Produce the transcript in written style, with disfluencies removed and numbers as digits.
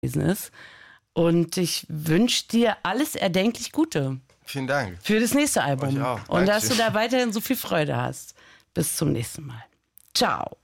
ist. Und ich wünsche dir alles erdenklich Gute. Vielen Dank. Für das nächste Album. Euch auch. Und dass Dankeschön. du da weiterhin so viel Freude hast. Bis zum nächsten Mal. Ciao.